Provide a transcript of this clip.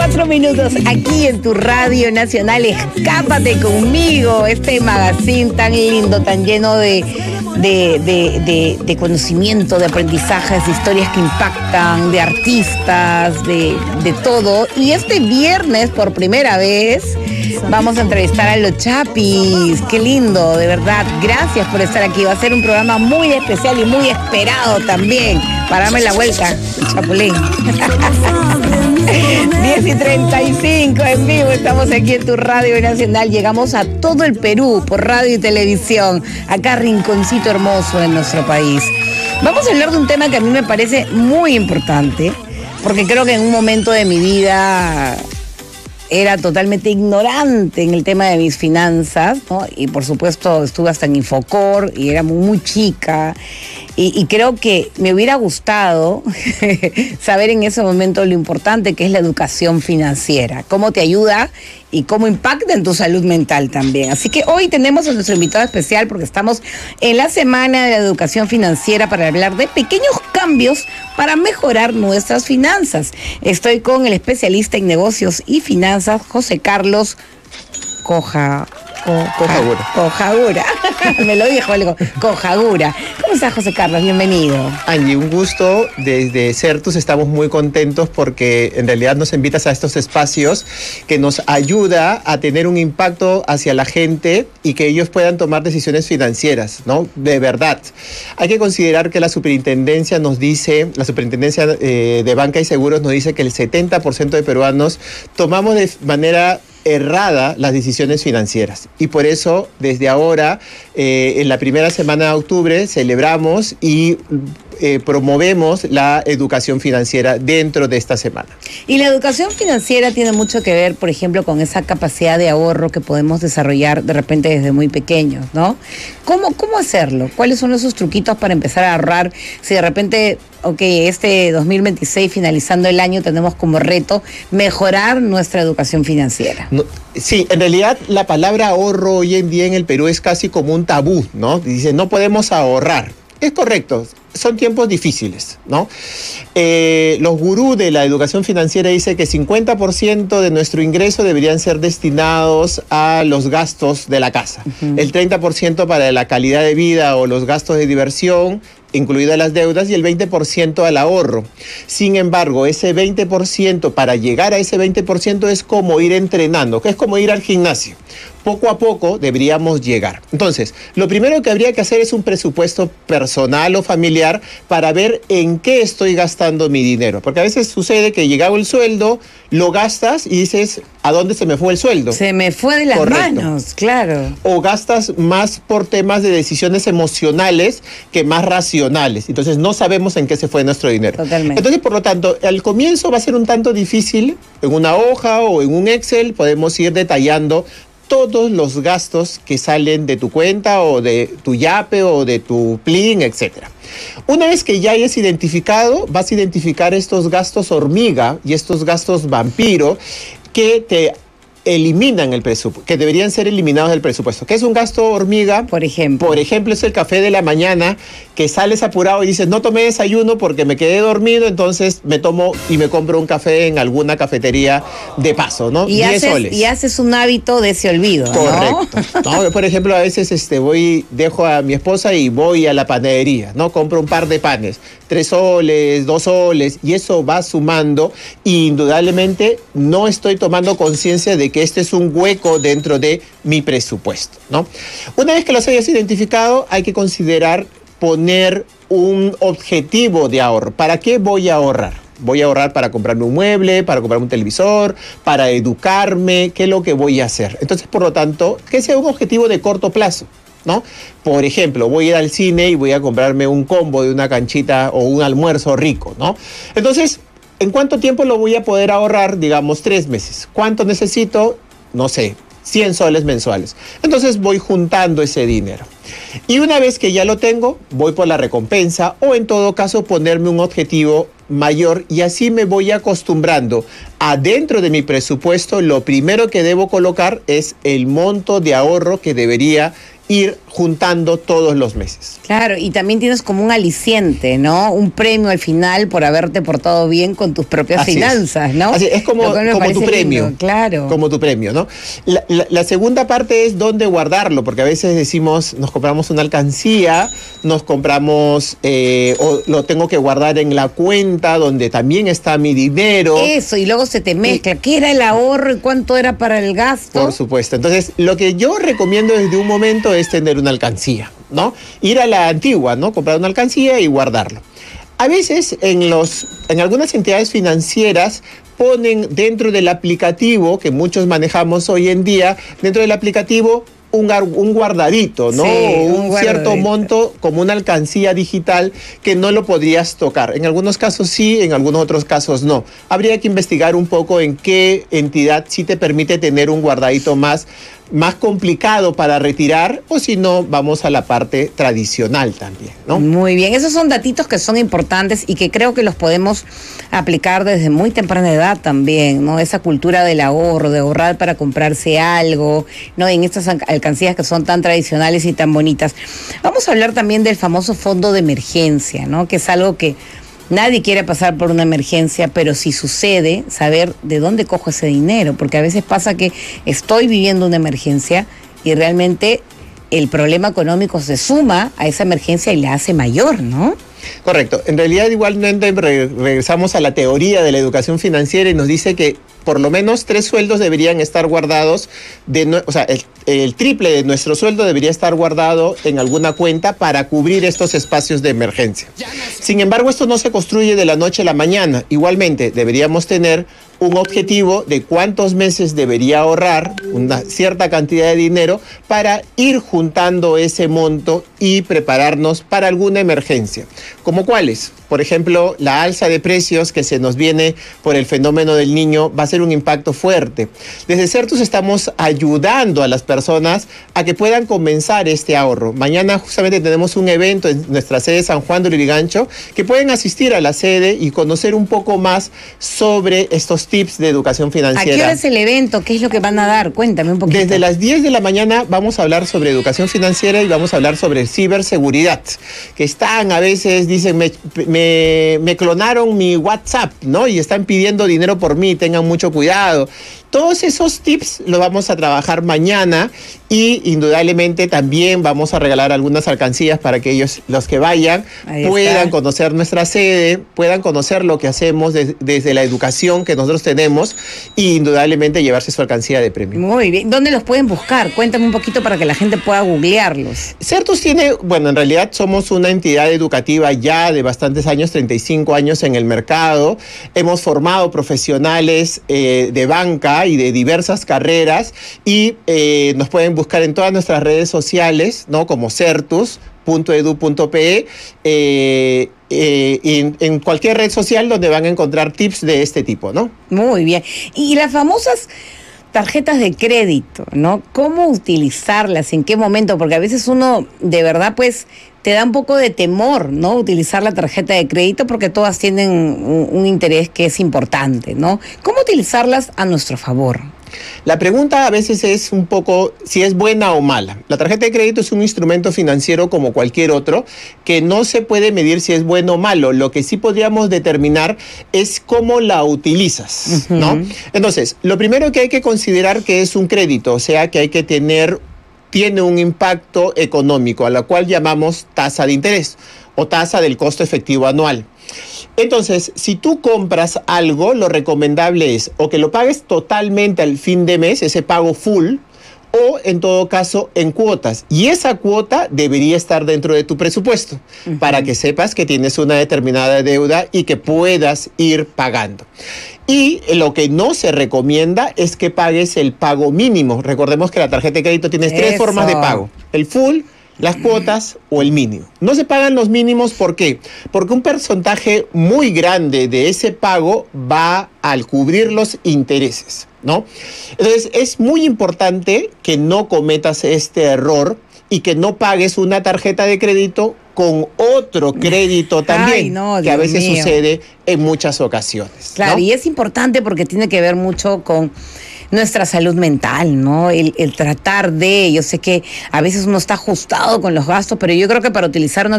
4 minutos aquí en tu Radio Nacional. Escápate conmigo. Este magazine tan lindo, tan lleno de conocimiento, de aprendizajes, de historias que impactan, de artistas, de todo. Y este viernes, por primera vez, vamos a entrevistar a los Chapis. Qué lindo, de verdad. Gracias por estar aquí. Va a ser un programa muy especial y muy esperado también. Para darme la vuelta, Chapulín. 10:35 en vivo, estamos aquí en tu Radio Nacional. Llegamos a todo el Perú por radio y televisión, acá rinconcito hermoso en nuestro país. Vamos a hablar de un tema que a mí me parece muy importante, porque creo que en un momento de mi vida era totalmente ignorante en el tema de mis finanzas, ¿no? Y por supuesto estuve hasta en Infocor y era muy chica. Y creo que me hubiera gustado saber en ese momento lo importante que es la educación financiera, cómo te ayuda y cómo impacta en tu salud mental también. Así que hoy tenemos a nuestro invitado especial porque estamos en la Semana de la Educación Financiera para hablar de pequeños cambios para mejorar nuestras finanzas. Estoy con el especialista en negocios y finanzas, José Carlos Cojagura. Me lo dijo algo. Cojagura. ¿Cómo estás, José Carlos? Bienvenido. Angie, un gusto. Desde Certus estamos muy contentos porque en realidad nos invitas a estos espacios que nos ayuda a tener un impacto hacia la gente y que ellos puedan tomar decisiones financieras, ¿no? De verdad. Hay que considerar que la superintendencia de Banca y Seguros nos dice que el 70% de peruanos tomamos de manera errada las decisiones financieras. Y por eso, desde ahora, en la primera semana de octubre, celebramos y promovemos la educación financiera dentro de esta semana. Y la educación financiera tiene mucho que ver, por ejemplo, con esa capacidad de ahorro que podemos desarrollar de repente desde muy pequeños, ¿no? ¿Cómo hacerlo? ¿Cuáles son esos truquitos para empezar a ahorrar? Si de repente, este 2026, finalizando el año, tenemos como reto mejorar nuestra educación financiera. Sí, en realidad la palabra ahorro hoy en día en el Perú es casi como un tabú, ¿no? Dicen, no podemos ahorrar. Es correcto, son tiempos difíciles, ¿no? Los gurús de la educación financiera dicen que 50% de nuestro ingreso deberían ser destinados a los gastos de la casa. El 30% para la calidad de vida o los gastos de diversión, incluidas las deudas, y el 20% al ahorro. Sin embargo, ese 20%, para llegar a ese 20%, es como ir entrenando, que es como ir al gimnasio. Poco a poco deberíamos llegar. Entonces, lo primero que habría que hacer es un presupuesto personal o familiar para ver en qué estoy gastando mi dinero. Porque a veces sucede que llegado el sueldo, lo gastas y dices, ¿a dónde se me fue el sueldo? Se me fue de las manos, claro. O gastas más por temas de decisiones emocionales que más racionales. Entonces, no sabemos en qué se fue nuestro dinero. Totalmente. Entonces, por lo tanto, al comienzo va a ser un tanto difícil. En una hoja o en un Excel podemos ir detallando todos los gastos que salen de tu cuenta o de tu Yape o de tu Plin, etc. Una vez que ya hayas identificado, vas a identificar estos gastos hormiga y estos gastos vampiro que te eliminan el presupuesto, que deberían ser eliminados del presupuesto. ¿Qué es un gasto hormiga? Por ejemplo, es el café de la mañana, que sales apurado y dices, no tomé desayuno porque me quedé dormido, entonces me tomo y me compro un café en alguna cafetería de paso, ¿no? Y 10 soles. Y haces un hábito de ese olvido, ¿no? Correcto. ¿No? Por ejemplo, a veces dejo a mi esposa y voy a la panadería, ¿no? Compro un par de panes, 3 soles, 2 soles, y eso va sumando, y indudablemente no estoy tomando conciencia de que este es un hueco dentro de mi presupuesto, ¿no? Una vez que los hayas identificado, hay que considerar poner un objetivo de ahorro. ¿Para qué voy a ahorrar? Voy a ahorrar para comprarme un mueble, para comprarme un televisor, para educarme, ¿qué es lo que voy a hacer? Entonces, por lo tanto, que sea un objetivo de corto plazo, ¿no? Por ejemplo, voy a ir al cine y voy a comprarme un combo de una canchita o un almuerzo rico, ¿no? Entonces, ¿en cuánto tiempo lo voy a poder ahorrar? Digamos, 3 meses. ¿Cuánto necesito? No sé, 100 soles mensuales. Entonces voy juntando ese dinero. Y una vez que ya lo tengo, voy por la recompensa o en todo caso ponerme un objetivo mayor y así me voy acostumbrando a dentro de mi presupuesto. Lo primero que debo colocar es el monto de ahorro que debería ir juntando todos los meses. Claro, y también tienes como un aliciente, ¿no? Un premio al final por haberte portado bien con tus propias finanzas, ¿no? Así es como tu premio. Lindo, claro. Como tu premio, ¿no? La segunda parte es dónde guardarlo, porque a veces decimos, nos compramos una alcancía, nos compramos, o lo tengo que guardar en la cuenta donde también está mi dinero. Eso, y luego se te mezcla. ¿Qué era el ahorro y cuánto era para el gasto? Por supuesto. Entonces, lo que yo recomiendo desde un momento es tener una alcancía, ¿no? Ir a la antigua, ¿no? Comprar una alcancía y guardarlo. A veces en algunas entidades financieras ponen dentro del aplicativo que muchos manejamos hoy en día, dentro del aplicativo un guardadito, ¿no? Sí, un cierto monto como una alcancía digital que no lo podrías tocar. En algunos casos sí, en algunos otros casos no. Habría que investigar un poco en qué entidad sí te permite tener un guardadito más complicado para retirar, o si no, vamos a la parte tradicional también, ¿no? Muy bien, esos son datitos que son importantes y que creo que los podemos aplicar desde muy temprana edad también, ¿no? Esa cultura del ahorro, de ahorrar para comprarse algo, ¿no? En estas alcancías que son tan tradicionales y tan bonitas. Vamos a hablar también del famoso fondo de emergencia, ¿no? Que es algo que nadie quiere pasar por una emergencia, pero si sucede, saber de dónde cojo ese dinero, porque a veces pasa que estoy viviendo una emergencia y realmente el problema económico se suma a esa emergencia y la hace mayor, ¿no? Correcto. En realidad, igualmente regresamos a la teoría de la educación financiera y nos dice que por lo menos 3 sueldos deberían estar guardados, o sea, el triple de nuestro sueldo debería estar guardado en alguna cuenta para cubrir estos espacios de emergencia. Sin embargo, esto no se construye de la noche a la mañana. Igualmente, deberíamos tener un objetivo de cuántos meses debería ahorrar una cierta cantidad de dinero para ir juntando ese monto y prepararnos para alguna emergencia. ¿Como cuáles? Por ejemplo, la alza de precios que se nos viene por el fenómeno del Niño va a ser un impacto fuerte. Desde Certus estamos ayudando a las personas a que puedan comenzar este ahorro. Mañana justamente tenemos un evento en nuestra sede San Juan de Lurigancho que pueden asistir a la sede y conocer un poco más sobre estos tips de educación financiera. ¿A qué hora es el evento? ¿Qué es lo que van a dar? Cuéntame un poquito. Desde las 10 de la mañana vamos a hablar sobre educación financiera y vamos a hablar sobre ciberseguridad, que están a veces, dicen, me clonaron mi WhatsApp, ¿no? Y están pidiendo dinero por mí, tengan mucho cuidado. Todos esos tips los vamos a trabajar mañana y indudablemente también vamos a regalar algunas alcancías para que ellos, los que vayan, puedan conocer nuestra sede, puedan conocer lo que hacemos desde la educación que nosotros tenemos y indudablemente llevarse su alcancía de premio. Muy bien. ¿Dónde los pueden buscar? Cuéntame un poquito para que la gente pueda googlearlos. Certus tiene, bueno, en realidad somos una entidad educativa ya de bastantes años, 35 años en el mercado. Hemos formado profesionales de banca y de diversas carreras y nos pueden buscar en todas nuestras redes sociales, ¿no? Como certus.edu.pe, en cualquier red social donde van a encontrar tips de este tipo, ¿no? Muy bien. Y las famosas tarjetas de crédito, ¿no? ¿Cómo utilizarlas? ¿En qué momento? Porque a veces uno de verdad pues te da un poco de temor, ¿no? Utilizar la tarjeta de crédito porque todas tienen un interés que es importante, ¿no? ¿Cómo utilizarlas a nuestro favor? La pregunta a veces es un poco si es buena o mala. La tarjeta de crédito es un instrumento financiero como cualquier otro que no se puede medir si es bueno o malo. Lo que sí podríamos determinar es cómo la utilizas, ¿no? Entonces, lo primero que hay que considerar que es un crédito, o sea que hay que tiene un impacto económico, a la cual llamamos tasa de interés o tasa del costo efectivo anual. Entonces, si tú compras algo, lo recomendable es o que lo pagues totalmente al fin de mes, ese pago full, o en todo caso en cuotas. Y esa cuota debería estar dentro de tu presupuesto para que sepas que tienes una determinada deuda y que puedas ir pagando. Y lo que no se recomienda es que pagues el pago mínimo. Recordemos que la tarjeta de crédito tiene 3 formas de pago: el full, las cuotas o el mínimo. No se pagan los mínimos, ¿por qué? Porque un porcentaje muy grande de ese pago va al cubrir los intereses, ¿no? Entonces, es muy importante que no cometas este error y que no pagues una tarjeta de crédito con otro crédito también, que a veces sucede en muchas ocasiones, claro, ¿no? Y es importante porque tiene que ver mucho con nuestra salud mental, ¿no? El tratar de, yo sé que a veces uno está ajustado con los gastos, pero yo creo que para utilizar una